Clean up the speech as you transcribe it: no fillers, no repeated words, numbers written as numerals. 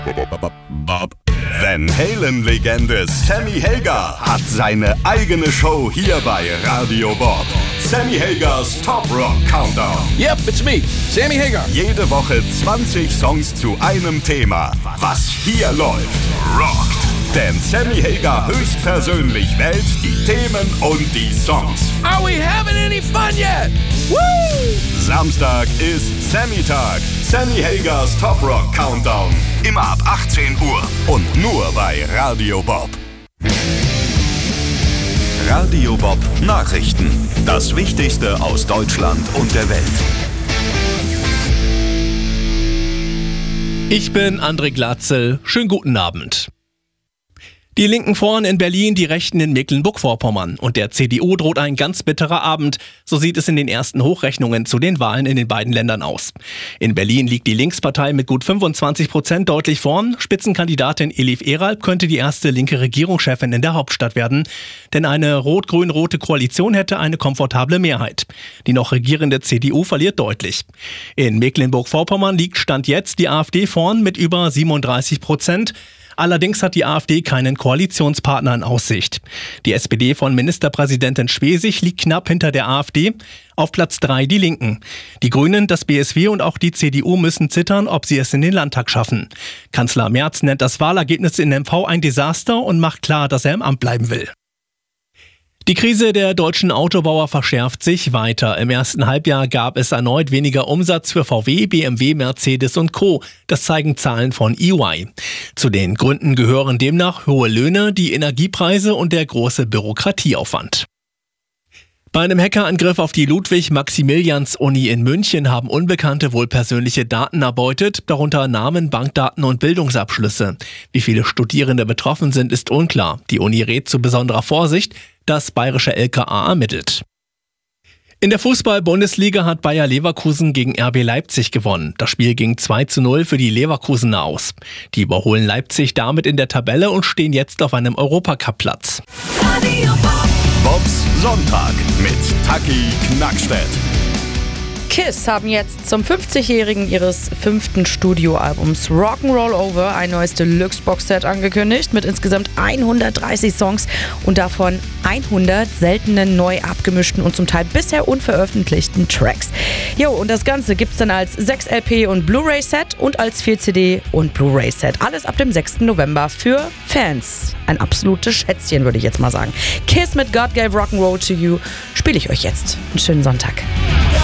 Van Halen-Legende Sammy Hagar hat seine eigene Show hier bei Radio Bob. Sammy Hagars Top Rock Countdown. Yep, it's me, Sammy Hagar. Jede Woche 20 Songs zu einem Thema. Was hier läuft, rockt. Denn Sammy Hagar höchstpersönlich wählt die Themen und die Songs. Are we having any fun yet? Woo! Samstag ist Sammy-Tag. Sammy Hagars Top Rock Countdown. Immer ab 18 Uhr. Und nur bei Radio Bob. Radio Bob Nachrichten. Das Wichtigste aus Deutschland und der Welt. Ich bin André Glatzel. Schönen guten Abend. Die Linken vorn in Berlin, die Rechten in Mecklenburg-Vorpommern. Und der CDU droht ein ganz bitterer Abend. So sieht es in den ersten Hochrechnungen zu den Wahlen in den beiden Ländern aus. In Berlin liegt die Linkspartei mit gut 25% deutlich vorn. Spitzenkandidatin Elif Eralp könnte die erste linke Regierungschefin in der Hauptstadt werden. Denn eine rot-grün-rote Koalition hätte eine komfortable Mehrheit. Die noch regierende CDU verliert deutlich. In Mecklenburg-Vorpommern liegt Stand jetzt die AfD vorn mit über 37%. Allerdings hat die AfD keinen Koalitionspartner in Aussicht. Die SPD von Ministerpräsidentin Schwesig liegt knapp hinter der AfD. Auf Platz 3 die Linken. Die Grünen, das BSW und auch die CDU müssen zittern, ob sie es in den Landtag schaffen. Kanzler Merz nennt das Wahlergebnis in MV ein Desaster und macht klar, dass er im Amt bleiben will. Die Krise der deutschen Autobauer verschärft sich weiter. Im ersten Halbjahr gab es erneut weniger Umsatz für VW, BMW, Mercedes und Co. Das zeigen Zahlen von EY. Zu den Gründen gehören demnach hohe Löhne, die Energiepreise und der große Bürokratieaufwand. Bei einem Hackerangriff auf die Ludwig-Maximilians-Uni in München haben Unbekannte wohl persönliche Daten erbeutet, darunter Namen, Bankdaten und Bildungsabschlüsse. Wie viele Studierende betroffen sind, ist unklar. Die Uni rät zu besonderer Vorsicht. Das bayerische LKA ermittelt. In der Fußball-Bundesliga hat Bayer Leverkusen gegen RB Leipzig gewonnen. Das Spiel ging 2:0 für die Leverkusener aus. Die überholen Leipzig damit in der Tabelle und stehen jetzt auf einem Europacup-Platz. Bobs Sonntag mit Taki Knackstedt. KISS haben jetzt zum 50-jährigen ihres 5. Studioalbums Rock'n'Roll Over ein neues Deluxe-Boxset angekündigt mit insgesamt 130 Songs und davon 100 seltenen, neu abgemischten und zum Teil bisher unveröffentlichten Tracks. Jo, und das Ganze gibt's dann als 6 LP und Blu-ray-Set und als 4 CD und Blu-ray-Set. Alles ab dem 6. November für Fans. Ein absolutes Schätzchen, würde ich jetzt mal sagen. KISS mit God Gave Rock'n'Roll to You spiele ich euch jetzt. Einen schönen Sonntag.